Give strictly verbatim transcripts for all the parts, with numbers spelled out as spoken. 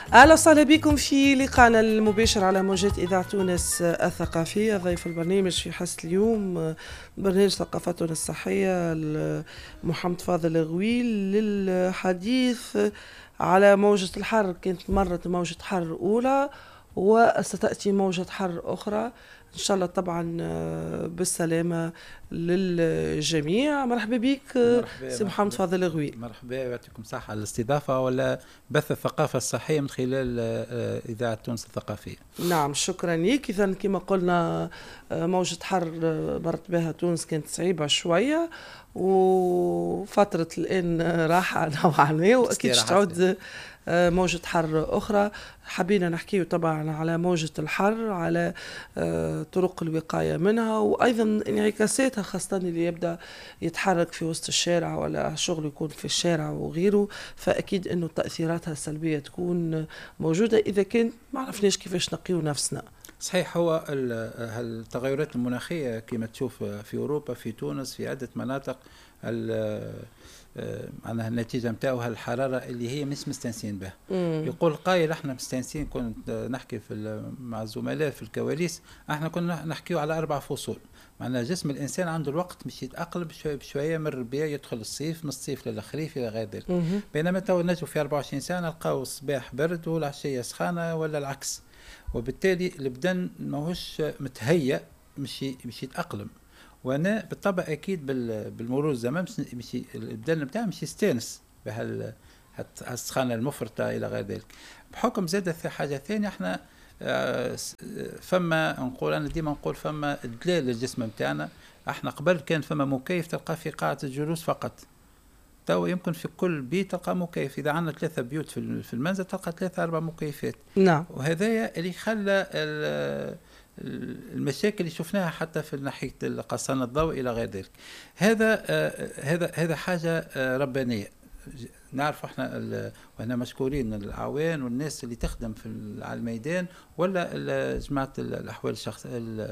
أهلا وسهلا بكم في لقائنا المباشر على موجات إذاعة تونس الثقافية. ضيف البرنامج في حصة اليوم برنامج ثقافتنا الصحية محمد فاضل غويل للحديث على موجة الحر. كانت مرت موجة حر أولى وستأتي موجة حر أخرى إن شاء الله طبعا بالسلامة للجميع. مرحبا بك سي محمد فاضل غويل. مرحبا، يعطيكم صحة على الاستضافة ولا بث الثقافة الصحية من خلال إذاعة تونس الثقافية. نعم شكرا لك. إذا كما قلنا موجة حر مرت بها تونس كانت صعيبة شوية وفترة الآن راحة نوعا ما وأكيد تعود موجة حر أخرى. حبينا نحكيه طبعا على موجة الحر، على طرق الوقاية منها وأيضا انعكاساتها، خاصة اللي يبدأ يتحرك في وسط الشارع ولا شغل يكون في الشارع وغيره، فأكيد أنه تأثيراتها السلبية تكون موجودة إذا كان ما عرفناش كيفاش نقيو نفسنا. صحيح، هو التغيرات المناخية كما تشوف في أوروبا، في تونس، في عدة مناطق، معناها النتيجة متاعها الحرارة اللي هي مش مستنسين بها. مم. يقول قايل احنا مستنسين، كنت نحكي في مع الزملاء في الكواليس، احنا كنا نحكيو على أربع فصول. معناها جسم الإنسان عنده الوقت باش يتأقلم بشوية بشوية، من الربيع يدخل الصيف، من الصيف للخريف إلى غير ذلك. بينما تو نجوا في أربعة وعشرين سنة نلقاو الصباح برد والعشية سخانة ولا العكس، وبالتالي البدن ماهوش متهيأ مش مش يتأقلم. وانا بالطبع اكيد بالمرور الزمان مش البدن بتاعي مش يستانس بهالسخانه المفرطه الى غير ذلك. بحكم زاد حاجه ثانيه، احنا فما نقول، انا ديما نقول فما دلال للجسم بتاعنا. احنا قبل كان فما مكيف تلقى في قاعه الجلوس فقط، تو يمكن في كل بيت تلقى مكيف. اذا عندنا ثلاثه بيوت في المنزل تلقى ثلاثه اربع مكيفات. نعم. وهذايا اللي خلى المشاكل اللي شفناها حتى في ناحيه قصان الضوء الى غير ذلك. هذا آه هذا هذا حاجه آه ربانيه. نعرف احنا وهنا مشكورين الاعوان والناس اللي تخدم في على الميدان ولا جماعه الاحوال الشخص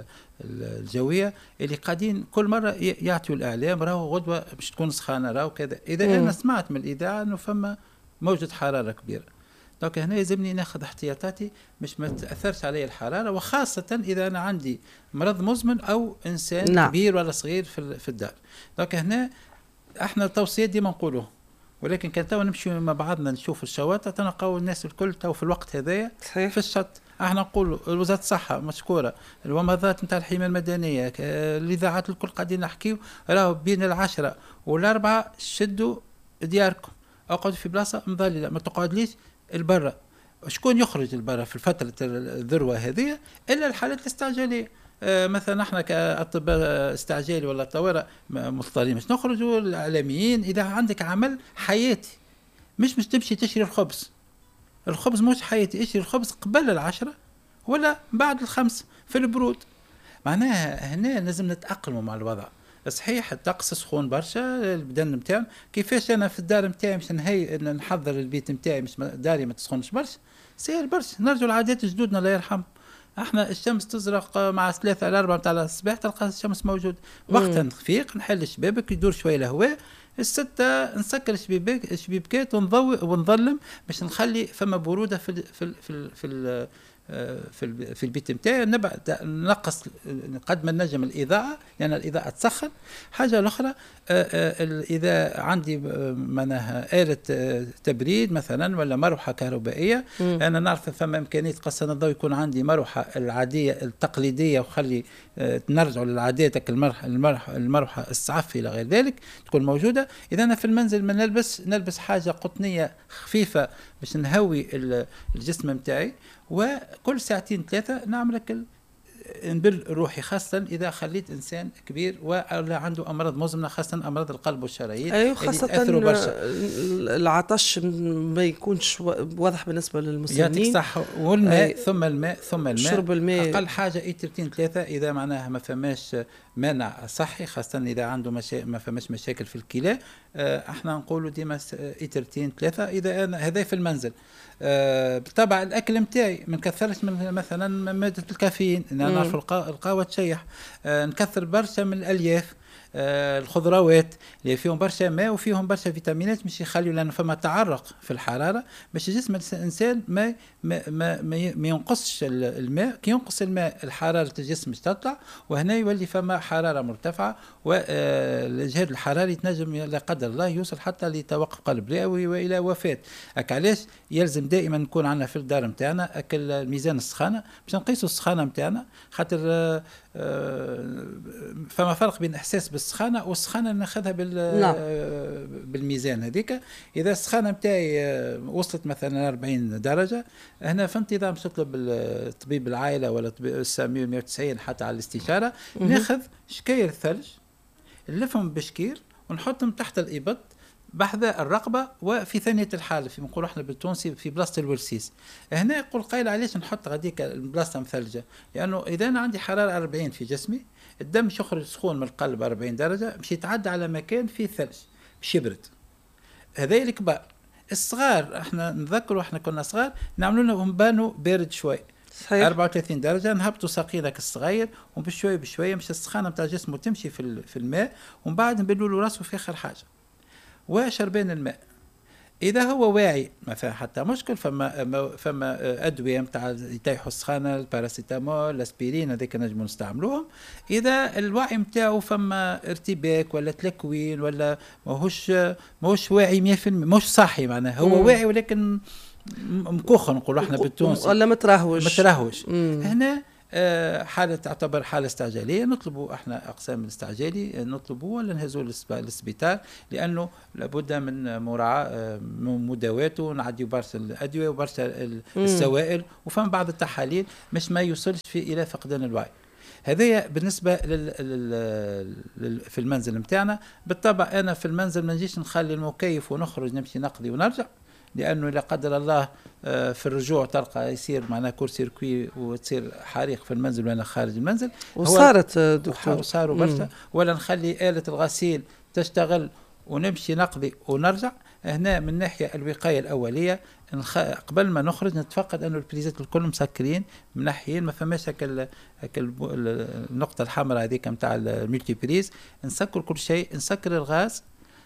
الجويه اللي قاعدين كل مره يعطوا الاعلام راهو غدوه باش تكون سخانه راهو كذا. اذا مم. انا سمعت من الاذاعه انه فما موجه حراره كبيره، دونك هنا يلزمني ناخذ احتياطاتي مش ما تاثرش علي الحراره، وخاصه اذا انا عندي مرض مزمن او انسان نعم. كبير ولا صغير في في الدار. دونك هنا احنا التوصيات ديما نقولوه، ولكن كان تو نمشي مع بعضنا نشوف الشواطئ تلقاو الناس الكل تو في الوقت هذايا في الشط. احنا نقولوا وزاره الصحه مشكوره، الومضات نتاع الحمايه المدنيه، الاذاعات الكل قاعدين نحكيو راهو بين العشرة والاربعه شدوا دياركم، اقعدوا في بلاصه مظلله، ما تقعدليش البرة. شكون يخرج البرة في فترة الذروة هذه إلا الحالات الاستعجالية؟ آه مثلا احنا كأطباء استعجالي ولا طوارئ مضطرين مش نخرجوا. الإعلاميين إذا عندك عمل حياتي، مش مش تمشي تشري الخبز، الخبز مش حياتي، اشري الخبز قبل العشرة ولا بعد الخمس في البرود. معناها هنا لازم نتأقلموا مع الوضع. صحيح الطقس سخون برشا، البدن نتاعنا كيفاش انا في الدار نتاعي مش نهي نحضر البيت نتاعي مش داري ما تسخنش برشا، سهل برشا. نرجعوا لعادات جدودنا الله يرحم. احنا الشمس تزرق مع ثلاثة على أربعة تاع الصباح تلقى الشمس موجود، وقتها نفيق نحل الشبابك يدور شويه الهواء، الستة نسكر الشبيبك الشبيبكات ونضوي ونظلم باش نخلي فما بروده في ال في ال في ال في ال في في البيت نتاعي. نبدا نقص قد ما نجم الاضاءه لان الاضاءه تسخن. حاجه الاخرى اذا عندي معناها آلة تبريد مثلا ولا مروحه كهربائيه، م. انا نعرف فما امكانيه قصان الضوء يكون عندي مروحه العاديه التقليديه، وخلي نرجعوا للعاداتك المروحه المروحه المروحه السعفي الى غير ذلك تكون موجوده. اذا انا في المنزل ما نلبس نلبس حاجه قطنيه خفيفه باش نهوي الجسم نتاعي، وكل ساعتين ثلاثة نعمل لك نبل روحي، خاصة إذا خليت إنسان كبير ولا عنده أمراض مزمنة، خاصة أمراض القلب والشرايين. أيوة، خاصة العطش ما يكونش واضح بالنسبة للمسنين. يعطيك صح. والماء أي ثم الماء ثم الماء شرب الماء أقل حاجة إيترتين ثلاثة إذا معناها ما فماش مانع صحي، خاصة إذا عنده مشا... ما فماش مشاكل في الكلى. احنا نقولوا ديما إيترتين ثلاثة إذا أنا هذا في المنزل. أه بالطبع الاكل نتاعي ما نكثرش من مثلا ماده الكافيين، انا نعرف القهوه تشيح. أه نكثر برشا من الالياف، آه الخضروات اللي فيهم برشا ماء وفيهم برشا فيتامينات مش يخليوا، لأنه فما تعرق في الحرارة باش جسم الإنسان ما ما ما, ما ينقصش الماء. كي ينقص الماء الحرارة الجسم مش تطلع، وهنا يولي فما حرارة مرتفعة، والجهاد الحراري تنجم لا قدر الله يوصل حتى لتوقف قلب رئوي وإلى وفاة. علاش يلزم دائما نكون عندنا في الدار نتاعنا اكل الميزان السخانه باش نقيسوا السخانه نتاعنا، خاطر آآ آآ فما فرق بين احساس بالسخانه والسخانه اللي ناخذها بال نعم. بالميزان هذيك. اذا السخانه نتاعي وصلت مثلا أربعين درجه، هنا في انتظام تطلب طبيب العائله ولا طبيب السامي مئة وتسعين حتى على الاستشاره، ناخذ شكاير الثلج نلفهم بشكير ونحطهم تحت الابط بحذا الرقبه وفي ثانيه الحال، في نقولوا احنا بالتونسي في بلاصه الورسيس. هنا يقول قايل علاش نحط غاديك البلاصه مثلجه؟ لانه اذا انا عندي حراره أربعين في جسمي، الدم مش يخرج سخون من القلب أربعين درجه، باش يتعدى على مكان فيه ثلج باش يبرد. هذا الكبار. الصغار احنا نذكروا احنا كنا صغار نعملوا لهم بانو بارد شوي، صحيح. أربعة وثلاثين درجه نهبطوا ساقينك الصغير، وبشوي بشويه مش السخانه نتاع جسمه تمشي في في الماء، ومن بعد نبلوا له راسه في اخر حاجه وشربان الماء. اذا هو واعي ما فيها حتى مشكل، فما فما ادويه نتاع يتيحوا السخانه، الباراسيتامول، الاسبرين، هذيك نجموا نستعملوهم. اذا الوعي نتاعو فما ارتباك ولا تلكوين ولا ماهوش ماهوش واعي مية بالمية، ماهوش صاحي معناها، هو مم. واعي ولكن مكوخ نقولوا احنا بالتونسي، ولا مترهوش مترهوش. هنا حالة تعتبر حالة استعجالية، نطلبوا احنا اقسام الاستعجالي نطلبوه ولا نهزوه للسبيطار، لانه لابد من مراعاة مداواته، نعديوا برشا الادوية وبرشا السوائل، وفهم بعض التحاليل مش ما يوصلش في الى فقدان الوعي. هذايا بالنسبة لل... لل... في المنزل متاعنا. بالطبع انا في المنزل ما نجيش نخلي المكيف ونخرج نمشي نقضي ونرجع، لأنه لا قدر الله في الرجوع تلقى يصير معنا كور سيركوي وتصير حريق في المنزل وأنا خارج المنزل. وصارت دكتور وصاروا برشا. ولا نخلي آلة الغسيل تشتغل ونمشي نقضي ونرجع. هنا من ناحية الوقاية الأولية نخ... قبل ما نخرج نتفقد أنه البريزات الكل مسكرين من ناحيين، ما فماش هكا النقطة الحمراء هذيك متاع الملتي بريز، نسكر كل شيء، نسكر الغاز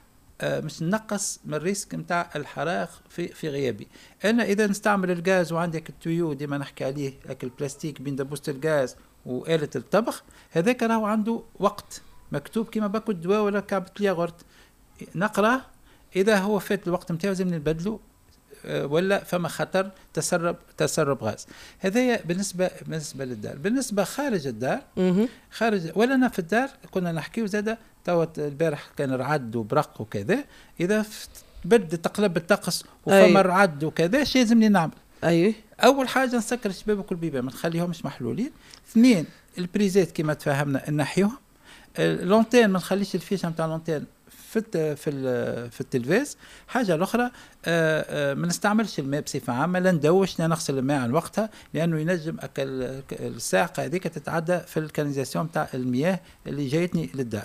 مش نقص من الريسك نتاع الحرائق في في غيابي. انا اذا نستعمل الغاز وعندك التويو ديما نحكي عليه هاك البلاستيك بين دبوسه الغاز وآلة الطبخ، هذاك راهو عنده وقت مكتوب كيما باكو الدواء ولا كعبة الياغورت، نقراه اذا هو فات الوقت نتاعو لازم نبدلو ولا فما خطر تسرب تسرب غاز. هذايا بالنسبه بالنسبه للدار. بالنسبه خارج الدار خارج ولا انا في الدار كنا نحكيو زاده توا البارح كان رعد وبرق وكذا، اذا بدت تقلب الطقس وفما رعد وكذا شي لازمني نعمل. اي اول حاجه نسكر الشبابك والبيبان ما نخليهمش محلولين. اثنين البريزات كما تفاهمنا نحيوهم. لونتين ما نخليش الفيشه نتاع لونتين في في في التلفاز. حاجه الاخرى ما نستعملش الماء بصفه عامه، لا ندوش لا نغسل الماء عن وقتها، لانه ينجم الساقه هذيك تتعدى في الكاناليزاسيون نتاع المياه اللي جايتني للدار.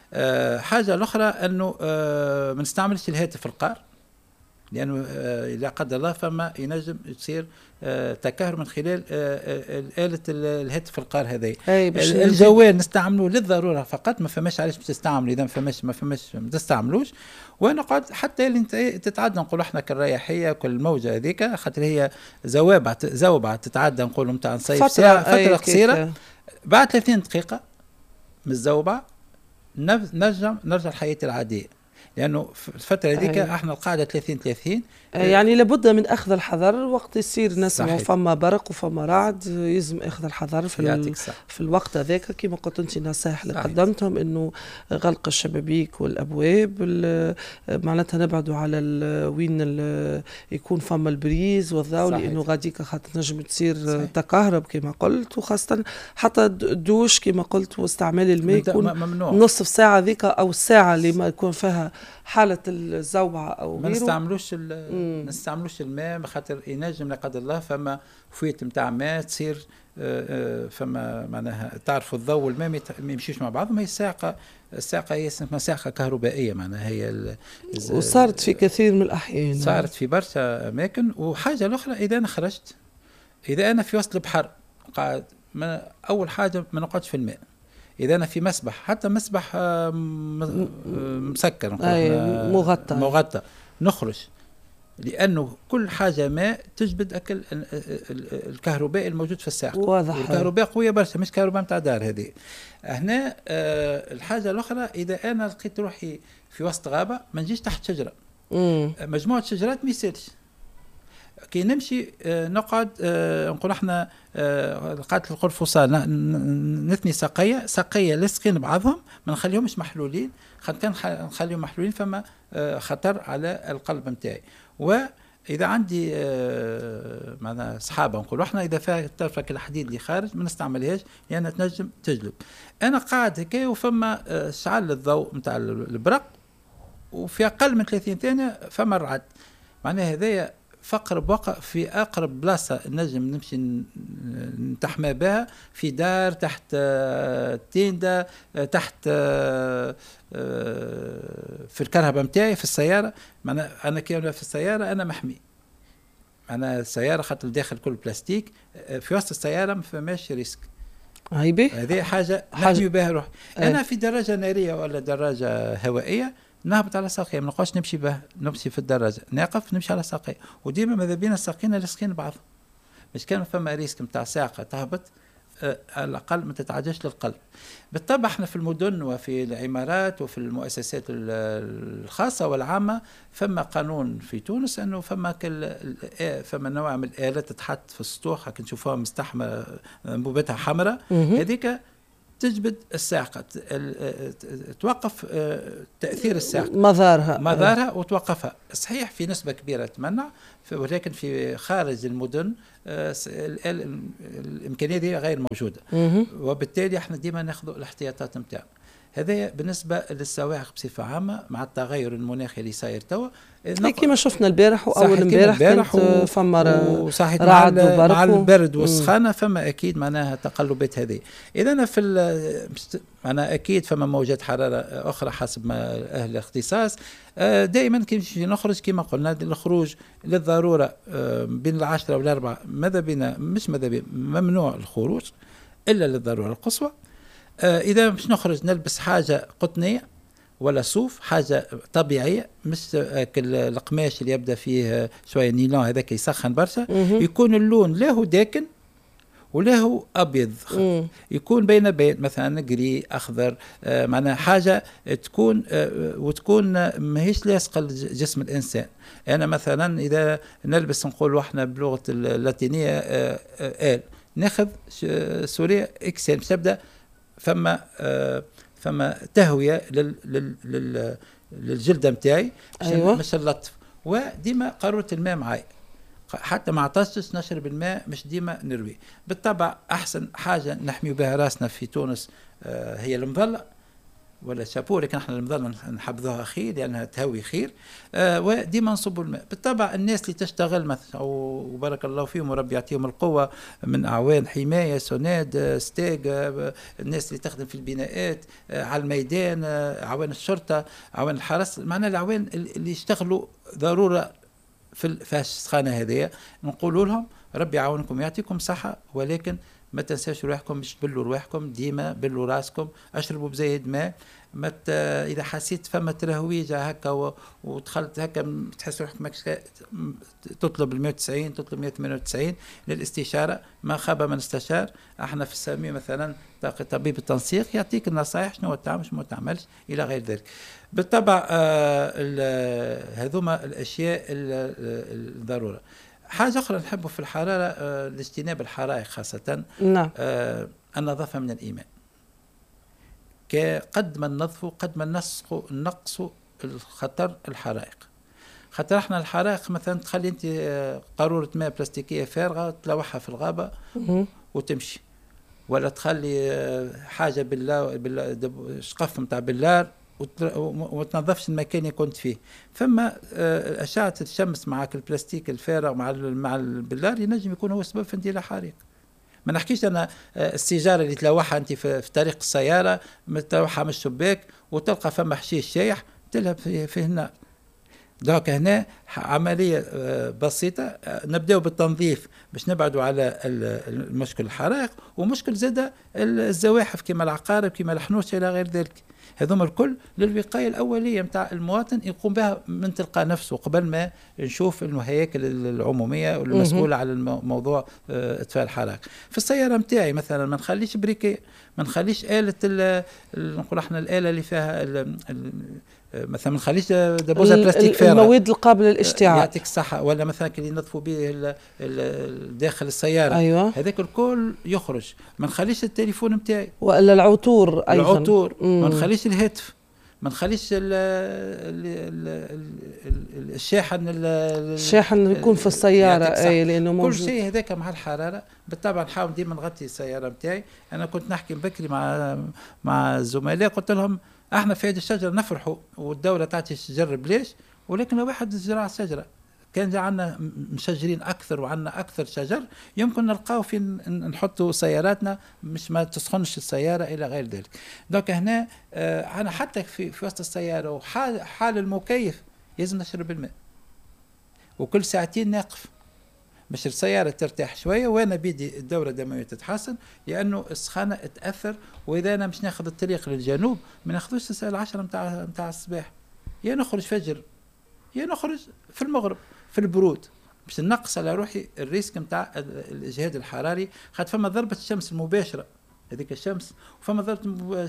حاجه الاخرى انه ما نستعملش الهاتف القار، لانه لا قدر الله فما ينجم يصير تكهر من خلال آلة الهاتف القار هذه. الجوال نستعملوه للضروره فقط، ما فماش علاش باش تستعملوا، اذا ما فماش ما فماش ما تستعملوش. ونقعد حتى اللي تتعدى نقولوا احنا كالرياحيه كل الموجه هذيك، خاطر هي زوابع زوبعه تتعدى نقولوا نتاع نصيف ساعه فتره قصيره، بعد ثلاثين دقيقه من الزوبعه نرجع نرجع لحياتي العاديه، لانه في الفتره هذيك احنا القاعده ثلاثين ثلاثين يعني لابد من اخذ الحذر وقت يصير نسمع فما برق وفما رعد، يلزم اخذ الحذر في ال... في الوقت هذاك كما قلت انت النصائح اللي قدمتهم، انه غلق الشبابيك والابواب، معناتها نبعدوا على ال... وين ال... يكون فما البريز والضوء، لانه غاديك خاطر نجم تصير صحيح. تكهرب كما قلت، وخاصه حتى الدوش كما قلت واستعمال الماء يكون ممنوع. نصف ساعه ذيك او الساعه اللي ما يكون فيها حاله الزوبعه او غيره ما نستعملوش ما نستعملوش الماء، بخاطر ينجم لا قدر الله فما فويت نتاع ماء تصير فما معناها تعرفوا الضوء والماء ما يمشيش مع بعضهم. هي الساقه الساقه هي اسمها ساقه كهربائيه معناها هي وصارت في كثير من الاحيان صارت في برشا اماكن. وحاجه الاخرى اذا انا خرجت، اذا انا في وسط البحر قاعد اول حاجه ما نقعدش في الماء، اذا انا في مسبح، حتى مسبح آه مسكر مغطى مغطى نخرج، لانه كل حاجه ما تجبد اكل الكهرباء الموجود في الساق. واضح. الكهرباء قويه برشا، مش كهرباء نتاع دار هذه. هنا آه الحاجه الاخرى، اذا انا لقيت روحي في وسط غابه ما نجيش تحت شجره. مم. مجموعه شجرات ما يسالش كي نمشي آه نقعد آه نقول احنا آه قاتل القرفصاء نثني ساقيه ساقيه لاصقين بعضهم، ما نخليهمش محلولين. كان نخليهم محلولين فما آه خطر على القلب نتاعي. واذا عندي آه معنا صحابه نقول احنا اذا فيها طرفك الحديد اللي خارج ما نستعملهاش لان يعني تنجم تجلب. انا قاعد هكا وفما آه شعل الضوء نتاع البرق، وفي اقل من ثلاثين ثانيه فما الرعد. معناها هذايا فقر بوقع في اقرب بلاصه نجم نمشي نتحمى بها، في دار تحت آه تيندا آه تحت آه في الكرهبه نتاعي في السياره. معناها انا كي في السياره انا محمي، معناها السياره خاطر داخل كل بلاستيك، في وسط السياره ما فماش ريسك. هايبي هذه حاجه نحمي بها روحي. انا في دراجه ناريه ولا دراجه هوائيه نهبط على ساقيه، ما نبقاش نمشي به نمشي في الدراجه، نقف نمشي على ساقيه، وديما ماذا بينا الساقين لاصقين بعض، مش كان فما ريسك نتاع ساقه تهبط أه على الأقل ما تتعجش للقلب. بالطبع احنا في المدن وفي العمارات وفي المؤسسات الخاصة والعامة فما قانون في تونس أنه فما كل فما نوع من الآلات تتحط في السطوح هكا نشوفوها مستحمة انبوبتها حمراء، هذيك تجبد الساقة، توقف تأثير الساقة مضارها مضارها وتوقفها. صحيح في نسبة كبيرة تمنع، ولكن في خارج المدن الإمكانية دي غير موجودة، وبالتالي احنا ديما ناخذ الاحتياطات نتاعنا. هذا بالنسبة للسواحق بصفة عامة مع التغير المناخي اللي صاير توا. كما شفنا البارح وأول امبارح كانت و... فما رعد وبرق مع البرد والسخانة، فما أكيد معناها تقلبات هذه. إذا في معناها أكيد فما موجات حرارة أخرى حسب ما أهل الاختصاص. دائما كي نخرج كما قلنا الخروج للضرورة بين العشرة والأربعة، ماذا بنا مش ماذا بنا ممنوع الخروج إلا للضرورة القصوى. إذا مش نخرج نلبس حاجة قطنية ولا صوف، حاجة طبيعية، مش القماش اللي يبدأ فيه شوية نيلون هذاك يسخن برشا، يكون اللون لا هو داكن ولا هو أبيض، يكون بين بين مثلا جري أخضر، آه معناها حاجة تكون آه وتكون ماهيش لاصقة لجسم الإنسان. أنا مثلا إذا نلبس نقول احنا بلغة اللاتينية آه آه آل ناخذ سوريا إكسل مش تبدأ فما آه فما تهوية لل لل لل للجلدة متاعي أيوة. مش اللطف. وديما قارورة الماء معي، حتى ما عطشتش نشرب الماء، مش ديما نروي. بالطبع أحسن حاجة نحمي بها راسنا في تونس آه هي المظلة ولا شابو، لكن احنا المظلة نحبذوها خير لأنها تهوي خير. آه وديما نصبوا الماء. بالطبع الناس اللي تشتغل مثلا وبارك الله فيهم وربي يعطيهم القوة من أعوان حماية سوناد ستاج، آه الناس اللي تخدم في البناءات آه على الميدان، آه أعوان الشرطة، أعوان الحرس، معناها الأعوان اللي يشتغلوا ضرورة في الفاش السخانة هذه، نقول لهم ربي يعاونكم يعطيكم صحة، ولكن ما تنساش روحكم، مش تبلوا رواحكم، ديما بلوا راسكم، اشربوا بزايد ماء. مت اذا حسيت فما ترهويجه هكا و... ودخلت هكا تحس روحك ماكش تطلب ال مئة وتسعين تطلب مئة وثمانية وتسعين للاستشاره، ما خاب من استشار. احنا في السامي مثلا طبيب التنسيق يعطيك النصائح شنو تعمل شنو ما تعملش الى غير ذلك. بالطبع آه هذوما الاشياء الضروره. حاجة أخرى نحبه في الحرارة آه الاجتناب الحرائق خاصة. نعم. آه النظافة من الإيمان. قد ما ننظفوا قد ما نسقوا نقصوا الخطر الحرائق. خاطر احنا الحرائق مثلا تخلي انت قارورة ماء بلاستيكية فارغة تلوحها في الغابة وتمشي، ولا تخلي حاجة بالله بالله شقف متاع بالله وتنظفش المكان اللي كنت فيه. فما أشعة الشمس معك البلاستيك الفارغ مع مع البلار ينجم يكون هو السبب في اندلاع حريق. ما نحكيش أنا السيجارة اللي تلوحها أنت في, في طريق السيارة تلوحها من الشباك وتلقى فما حشيش شايح تلهب فيه, فيه النار. دوك هنا عملية بسيطة، نبدأ بالتنظيف باش نبعدوا على المشكل الحرائق ومشكل زادة الزواحف كما العقارب كما الحنوش إلى غير ذلك. هذوما الكل للوقاية الأولية متاع المواطن يقوم بها من تلقى نفسه قبل ما نشوف الهياكل العمومية والمسؤولة على الموضوع إطفاء الحرائق. في السيارة متاعي مثلا ما نخليش بريكي، ما نخليش آلة نقول احنا الآلة اللي فيها مثلا ما نخليش دبوزة بلاستيك فارغة، المواد القابلة للاشتعال يعطيك الصحة، ولا مثلا اللي ينظفوا به داخل السيارة. أيوة. هذاك الكل يخرج. ما نخليش التليفون متاعي، ولا العطور أيضا، العطور ما نخليش الهاتف، ما نخليش الشاحن الشاحن يكون في السيارة، أي لأنه موجود كل شيء هذاك مع الحرارة. بالطبع نحاول ديما نغطي السيارة متاعي. أنا كنت نحكي بكري مع مع الزملاء قلت لهم احنا في هذه الشجرة نفرحوا والدولة تعطي الشجر بليش، ولكن لو واحد زرع شجرة كان عندنا مشجرين أكثر وعندنا أكثر شجر يمكن نلقاو في نحطوا سياراتنا مش ما تسخنش السيارة إلى غير ذلك. دوك هنا آه أنا حتى في, في وسط السيارة وحال حال المكيف لازم نشرب الماء، وكل ساعتين ناقف باش السيارة ترتاح شوية. وانا بيدي الدورة الدموية تتحسن لأنه السخانة تأثر. وإذا أنا مش ناخذ الطريق للجنوب ما ناخذوش الساعة العشرة متاع متاع الصباح، يا نخرج فجر يا نخرج في المغرب في البرود باش نقص على روحي الريسك متاع الإجهاد الحراري. خاطر فما ضربة الشمس المباشرة هذيك الشمس، وفما ضربة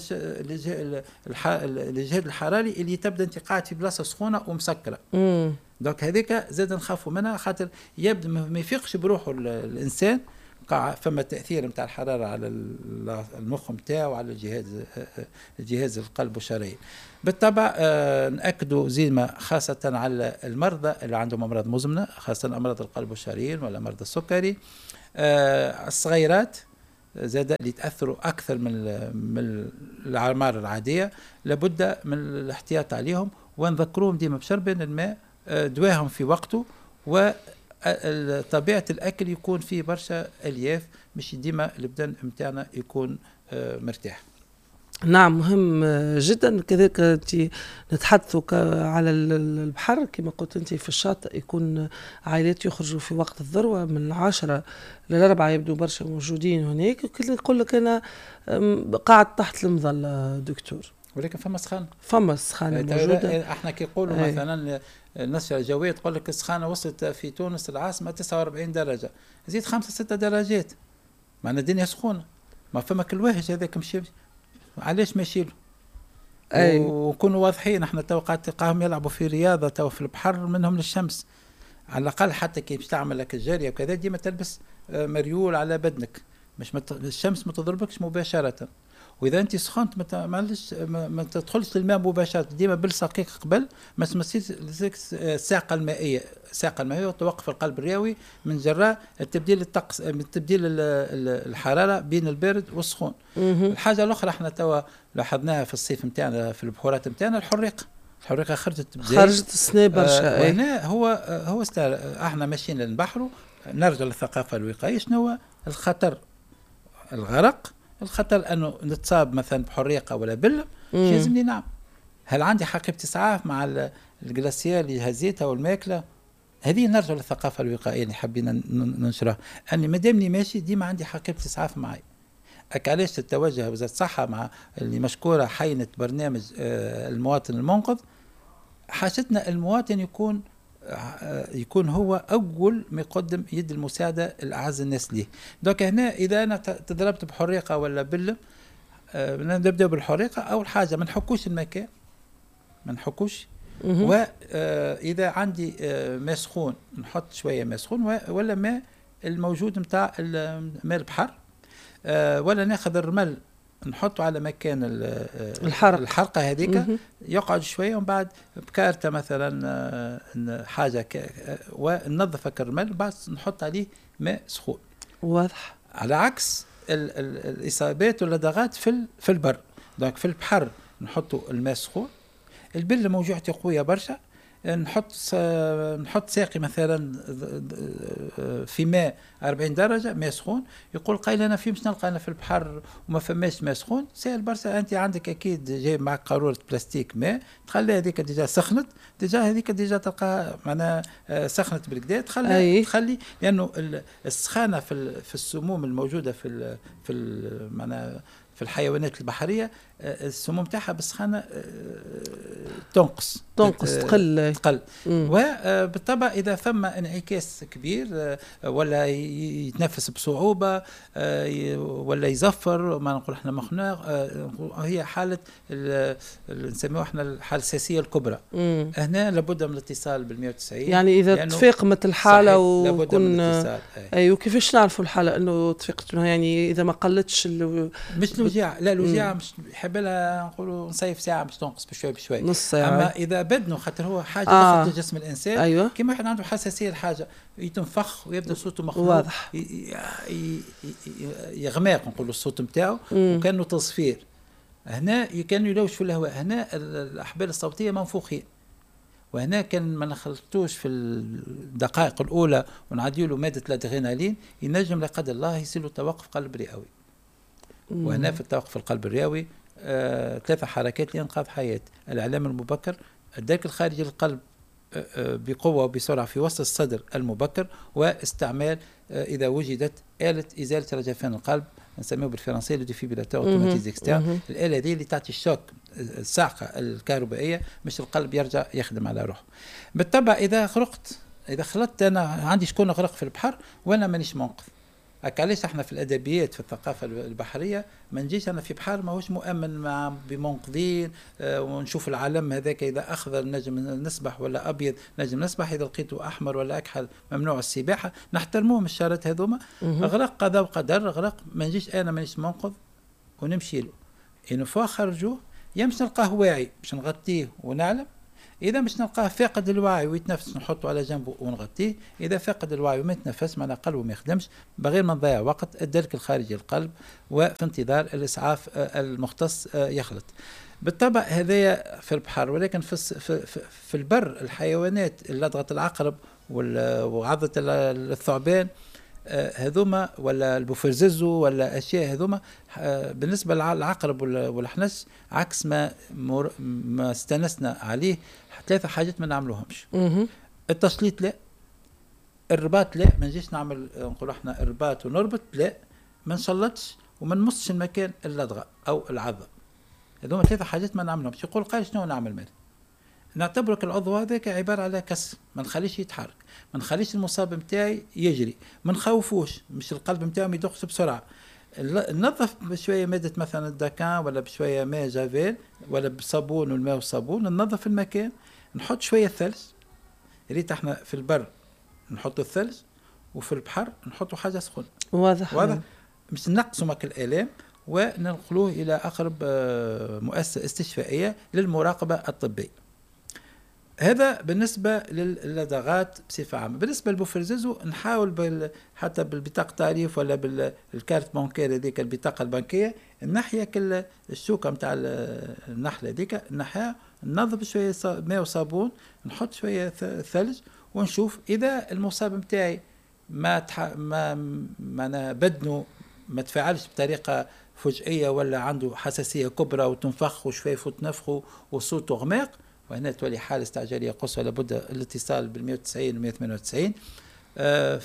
الإجهاد الحراري اللي تبدأ أنت قاعد في بلاصة سخونة ومسكرة. مم. دوك هذيك زاد نخافوا منها خاطر يبدأ ما يفيقش بروحه الإنسان. فما تأثير متاع الحرارة على المخ متاعه وعلى الجهاز الجهاز القلب والشرايين. بالطبع آه نأكدوا زيما خاصة على المرضى اللي عندهم أمراض مزمنة، خاصة أمراض القلب والشرايين ولا مرضى السكري. آه الصغيرات زاد اللي تأثروا أكثر من من الأعمار العادية، لابد من الاحتياط عليهم ونذكروهم ديما بشرب الماء، آه دواهم في وقته، و طبيعة الأكل يكون فيه برشا ألياف مش ديما البدن متاعنا يكون مرتاح. نعم مهم جدا. كذلك نتحدثوا على البحر كما قلت انت في الشاطئ يكون عائلات يخرجوا في وقت الذروة من العاشرة للأربعة يبدو برشا موجودين هناك. يقول لك أنا قاعد تحت المظلة دكتور، ولكن فما سخانة فما سخانة موجودة. احنا كي يقولوا مثلا النشرة الجوية تقول لك السخانة وصلت في تونس العاصمة تسعة وأربعين درجة، زيد خمسة ستة درجات، معنا الدنيا سخونة. ما فما كل واحد هذاك مشي علاش ما يشيلوا؟ وكونوا واضحين. احنا تو قاعد تلقاهم يلعبوا في رياضة تو في البحر منهم للشمس. على الأقل حتى كي باش تعمل لك الجارية وكذا ديما تلبس مريول على بدنك مش مت... الشمس ما تضربكش مباشرة. واذا انت سخنت ما ما تدخلش للماء مباشره، ديما بالسقيق قبل ما تمسيش الساقه المائيه. الساقه المائيه توقف القلب الرئوي من جراء التبديل الطقس، تبديل الحراره بين البارد والسخون. الحاجه الاخرى احنا توا لاحظناها في الصيف نتاعنا في البحورات نتاعنا الحريقه. الحريقه خرجت خرجت السنه برشا. آه وهنا هو هو احنا ماشيين للبحر. نرجع للثقافه الوقائيه. شنو هو الخطر؟ الغرق. الخطر انه نتصاب مثلا بحريقه ولا بله لازمني نعم. هل عندي حقيبه اسعاف مع الجلاسيال اللي هزيتها والماكله؟ هذه نرجع للثقافه الوقائيه اللي حبينا ننشرها، اني مادامني ماشي ديما عندي حقيبه اسعاف معي. علاش تتوجه وزاره الصحه مع اللي مشكوره حينه برنامج المواطن المنقذ. حاجتنا المواطن يكون يكون هو أول ما يقدم يد المساعدة الأعز الناس ليه. دوك هنا إذا أنا تضربت بحريقة ولا بلة، آه نبدأ بالحريقة. أول حاجة ما نحكوش المكان، ما نحكوش. وإذا آه عندي آه ماء سخون نحط شوية ماء سخون، ولا ماء الموجود متاع ماء البحر، آه ولا ناخذ الرمل نحطه على مكان الحرق. الحرقة هذيك يقعد شوية، ومن بعد بكارتة مثلا حاجة وننظف الكرمل، بعد نحط عليه ماء سخون. واضح. على عكس ال ال الإصابات واللدغات في في البر. دونك في البحر نحطوا الماء سخون. البلة موجوعته قوية برشا، نحط نحط ساقي مثلا في ماء أربعين درجه ماء سخون، يقول قايل انا في مش نلقى انا في البحر وما فماش ماء سخون، سهل برشا. انت عندك اكيد جايب معك قاروره بلاستيك ماء، تخليها هذيك ديجا سخنت، ديجا هذيك ديجا تلقاها معناها سخنت بالكدا، تخليها أي. تخلي لانه السخانه في في السموم الموجوده في في معناها في الحيوانات البحريه السموم تاعها بالسخانه تنقص تنقص تقل تقل. وبالطبع اذا ثم انعكاس كبير ولا يتنفس بصعوبه ولا يزفر ما نقول احنا مخنوق، هي حاله نسميوها احنا الحاله الساسيه الكبرى. مم. هنا لابد من الاتصال بال مئة وتسعين، يعني اذا تفاقمت الحاله وكن اي وكيفاش نعرفوا الحاله انه تفاقت، يعني اذا ما قلتش ال... مش الوجيعه، لا الوجيعه مش يحب لها نقولوا نصيف ساعه باش تنقص بشوي بشوي، نص ساعه. اما اذا بدنه خاطر هو حاجه آه. دخلت لجسم الانسان، أيوة. كما واحد عنده حساسيه لحاجه يتنفخ ويبدا صوته مخنوق واضح، يغماق نقولوا الصوت نتاعو وكانه تصفير. هنا كانوا يلوش في الهواء، هنا الاحبال الصوتيه منفوخين، وهنا كان ما نخلطوش في الدقائق الاولى ونعديوا له ماده الادرينالين ينجم لا قدر الله يصير له توقف قلب رئوي. وهنا في التوقف القلب الرئوي آه، ثلاثة حركات لإنقاذ حياة: الإعلام المبكر، الدرك الخارجي للقلب آه، آه، بقوة وبسرعة في وسط الصدر المبكر، واستعمال آه، إذا وجدت آلة إزالة رجفان القلب نسميه بالفرنسية لو ديفيبراتور اوتوماتيز اكسترن. الآلة دي اللي تعطي الشوك الصاعقة الكهربائية مش القلب يرجع يخدم على روحه. بالطبع إذا غرقت، إذا خلطت أنا عندي شكون غرق في البحر وأنا مانيش منقذ، علاش احنا في الادبيات في الثقافه البحريه ما نجيش انا في بحر ماهوش مؤمن مع بمنقذين آه ونشوف العلم هذاك اذا اخضر نجم نسبح ولا ابيض نجم نسبح، اذا لقيته احمر ولا اكحل ممنوع السباحه، نحترموهم الشارات هذوما. غرق قضاء وقدر، غرق ما نجيش انا مانيش منقذ ونمشي له، ان فوا خرجوه يمش نلقاه واعي باش نغطيه ونعلم، إذا مش نلقاه فاقد الوعي ويتنفس نحطه على جنبه ونغطيه، إذا فاقد الوعي وما يتنفس معناه قلبه ما يخدمش، بغير ما نضيع وقت الدرك الخارجي للقلب وفي انتظار الإسعاف المختص يخلط. بالطبع هذايا في البحر، ولكن في في في البر الحيوانات لدغة العقرب وعضة الثعبان هذوما ولا البوفرزيزو ولا اشياء هذوما بالنسبه للعقرب والحنس عكس ما ما استنسنا عليه، ثلاثه حاجات ما نعملوهمش. التسليط لا، الرباط لا، ما نجيش نعمل نقول احنا الرباط ونربط، لا ما نسلطش وما نمصش المكان اللدغه او العضه، هذوما ثلاثه حاجات ما نعملهمش. يقول قال شنو نعمل مالي؟ نعتبرك العضو هذاك عبارة على كسر، ما نخليش يتحرك، ما نخليش المصاب متاعي يجري، ما نخوفوش مش القلب متاعه ما يدقش بسرعة، ننظف بشوية مادة مثلا الدكان ولا بشوية ماء جافيل ولا بصابون والماء والصابون، ننظف المكان، نحط شوية ثلج، ريت احنا في البر نحط الثلج وفي البحر نحطوا حاجة سخونة. واضح واضح، مش نقصوا مك الآلام وننقلوه إلى أقرب مؤسسة استشفائية للمراقبة الطبية. هذا بالنسبة للدغات بصفة عامة. بالنسبة للبوفرزيزو نحاول بال حتى بالبطاقة التعريف ولا بالكارت بانكير هذيك البطاقة البنكية الناحية كل الشوكة متاع النحلة هذيك نحيها، ننظف شوية ماء وصابون، نحط شوية ثلج ونشوف إذا المصاب متاعي ما تح... ما ما بدنه ما تفاعلش بطريقة فجئية ولا عنده حساسية كبرى وتنفخ وشفايفه تنفخه وصوته غماق، وهنا تولي حالة استعجالية قصوى لابد الاتصال بال مئة وتسعين و مئة وثمانية وتسعين. آه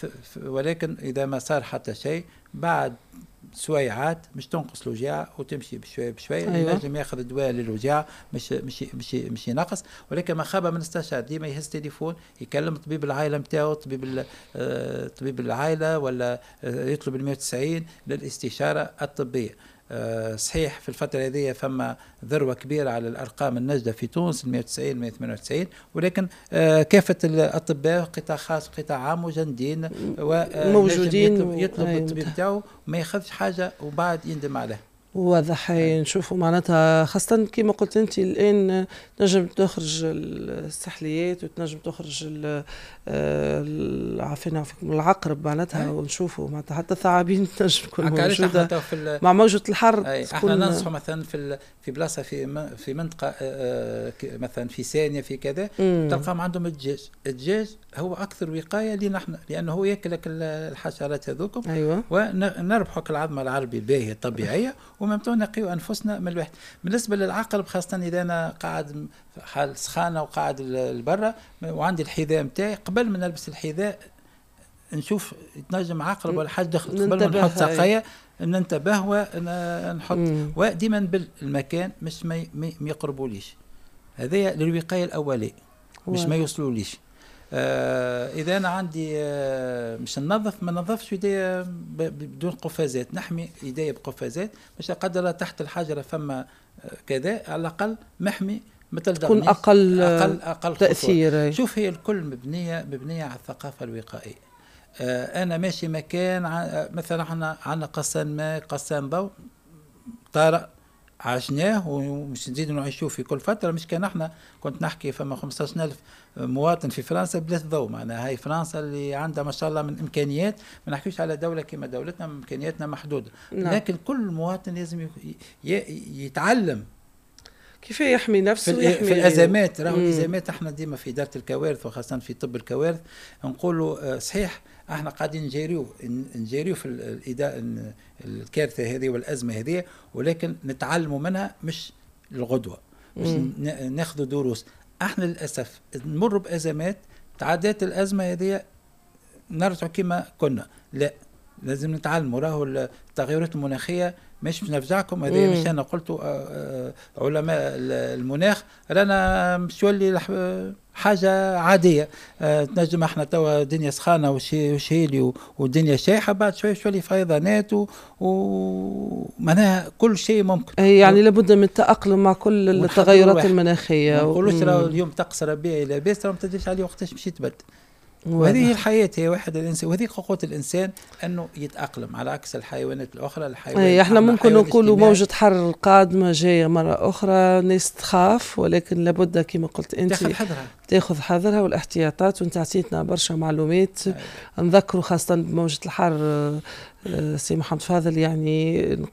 ولكن إذا ما صار حتى شيء بعد سويعات مش تنقص الوجاعة وتمشي بشوي بشوي. أيوة. ينجم ياخذ الدواء للوجاعة مش مش مش مش ينقص، ولكن ما خاب من استشعار ديما يهز تليفون يكلم طبيب العائلة نتاعو، طبيب آه طبيب العائلة ولا آه يطلب ال مئة وتسعين للاستشارة الطبية. أه صحيح في الفترة هذه فما ذروة كبيرة على الأرقام النجدة في تونس مئة وتسعين مئة وثمانية وتسعين، ولكن أه كافة الأطباء قطاع خاص قطاع عام موجودين وموجودين يطلب, يطلب الطبيب بتاعه وما ياخذش حاجة وبعد يندم عليه. واضح. نشوفوا معناتها خاصة كما قلت انت الان تنجم تخرج السحليات وتنجم تخرج عافينا فيكم العقرب معناتها، ونشوفوا معناتها حتى الثعابين تنجم تكون موجودة مع موجة الحر. احنا ننصحوا مثلا في في بلاصة في في منطقة مثلا في ثانية في كذا تلقاهم عندهم الدجاج. الدجاج هو اكثر وقاية لنا احنا، لانه هو ياكلك الحشرات هذوكم. ايوه. ونربحوا العظمة العربي الباهية الطبيعية وممتون نقيوا انفسنا من الواحد. بالنسبه للعقرب خاصه اذا انا قاعد حال سخانه وقاعد لبرا وعندي الحذاء نتاعي، قبل ما نلبس الحذاء نشوف يتنجم عقرب ولا حاجه دخلت، قبل ما نحط ساقيه ننتبه ونحط. وديما بالمكان مش ما يقربوليش، هذه للوقايه الاوليه مش ما يوصلوليش. آه اذا انا عندي آه مش ننظف ما ننظفش يدي بدون قفازات، نحمي يدي بقفازات باش قدر تحت الحجره فما آه كذا على الاقل محمي مثل تكون اقل اقل اقل تاثير. شوف هي الكل مبنيه مبنيه على الثقافه الوقائيه. آه انا ماشي مكان مثلا احنا عندنا قصان ماء قصان ضوء طارئ عشناه ومش نزيد نعيشوه في كل فتره. مش كان احنا كنت نحكي فما خمسطاش ألف مواطن في فرنسا بلا ضوء، معناها هاي فرنسا اللي عندها ما شاء الله من امكانيات، ما نحكيش على دوله كما دولتنا امكانياتنا محدوده. نعم. لكن كل مواطن لازم يتعلم كيف يحمي نفسه في, ويحمي في الازمات. راهو الازمات احنا ديما في اداره الكوارث وخاصه في طب الكوارث نقولوا صحيح احنا قاعدين نجاريو نجاريو في الاداء الكارثه هذه والازمه هذه، ولكن نتعلموا منها مش الغدوه، مش ناخذوا دروس. احنا للاسف نمر بازمات، تعدات الازمه هذه نرجع كما كنا، لا لازم نتعلموا. راهو التغيرات المناخيه مش نفجعكم، هذه مش انا قلت علماء المناخ، رانا مش يولي حاجه عاديه. أه تنجم احنا توا الدنيا سخانه وشيلي والدنيا شايحه، بعد شوي شوي فيضانات ومعناها كل شيء ممكن. يعني لابد من التاقلم مع كل التغيرات المناخيه. ما نقولوش راه اليوم طقس ربيعي لاباس، راه ما تدريش عليه وقتاش باش يتبدل. وهذه الحياة هي واحد الإنسان، وهذه قوة الإنسان أنه يتأقلم على عكس الحيوانات الأخرى. الحيوانات أي احنا ممكن نقولوا موجة حر قادمة جاية مرة أخرى، ناس تخاف، ولكن لابد كما قلت أنت تاخذ حذرها تاخذ حذرها والاحتياطات. وأنت عطيتنا برشا معلومات. نذكروا خاصة بموجة الحر سي محمد فاضل، يعني